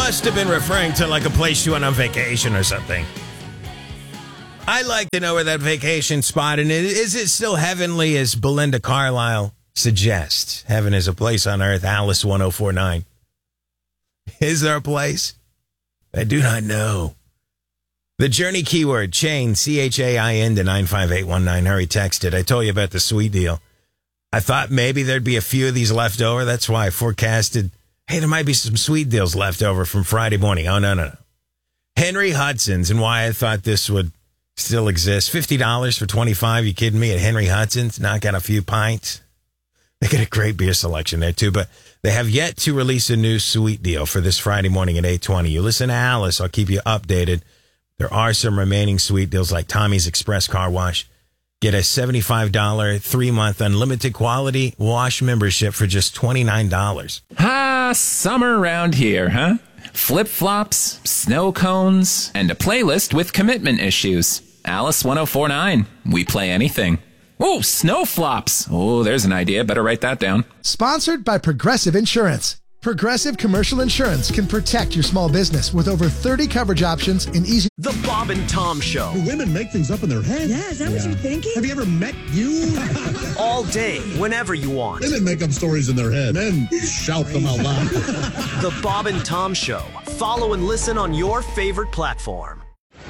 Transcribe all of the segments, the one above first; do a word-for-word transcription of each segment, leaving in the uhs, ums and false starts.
must have been referring to like a place you went on vacation or something. I'd like to know where that vacation spot is. Is it still heavenly as Belinda Carlisle suggests? Heaven is a place on earth, Alice one oh four nine. Is there a place? I do not know. The Journey keyword, chain, C H A I N to nine five eight one nine. Hurry, text it. I told you about the sweet deal. I thought maybe there'd be a few of these left over. That's why I forecasted, hey, there might be some sweet deals left over from Friday morning. Oh, no, no, no. Henry Hudson's, and why I thought this would still exist. fifty dollars for twenty-five. You kidding me? At Henry Hudson's, knock out a few pints. They got a great beer selection there, too. But they have yet to release a new sweet deal for this Friday morning at eight twenty. You listen to Alice. I'll keep you updated. There are some remaining sweet deals like Tommy's Express Car Wash. Get a seventy-five dollars three-month unlimited quality wash membership for just twenty-nine dollars. Ah, summer around here, huh? Flip-flops, snow cones, and a playlist with commitment issues. Alice one oh four nine. We play anything. Oh, snow flops. Oh, there's an idea. Better write that down. Sponsored by Progressive Insurance. Progressive Commercial Insurance can protect your small business with over thirty coverage options in easy... The Bob and Tom Show. Do women make things up in their head? Yeah, is that yeah. what you're thinking? Have you ever met you? All day, whenever you want. Women make up stories in their head. Men shout them out loud. The Bob and Tom Show. Follow and listen on your favorite platform.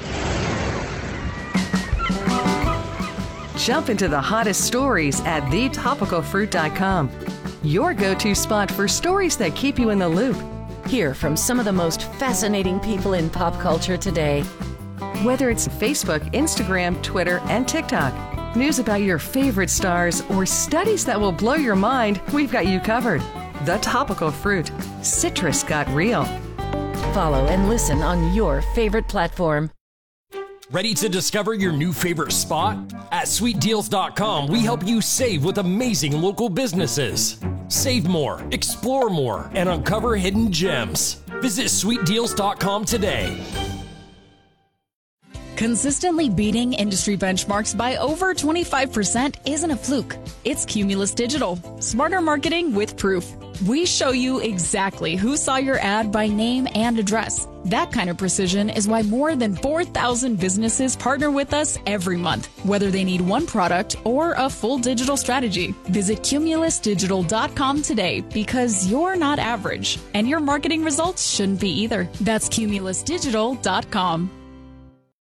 Jump into the hottest stories at the topical fruit dot com. Your go-to spot for stories that keep you in the loop. Hear from some of the most fascinating people in pop culture today. Whether it's Facebook, Instagram, Twitter, and TikTok, news about your favorite stars, or studies that will blow your mind, we've got you covered. The Topical Fruit. Citrus got real. Follow and listen on your favorite platform. Ready to discover your new favorite spot? At sweet deals dot com, we help you save with amazing local businesses. Save more, explore more, and uncover hidden gems. Visit sweet deals dot com today. Consistently beating industry benchmarks by over twenty-five percent isn't a fluke. It's Cumulus Digital. Smarter marketing with proof. We show you exactly who saw your ad by name and address. That kind of precision is why more than four thousand businesses partner with us every month, whether they need one product or a full digital strategy. Visit cumulus digital dot com today because you're not average, and your marketing results shouldn't be either. That's cumulus digital dot com.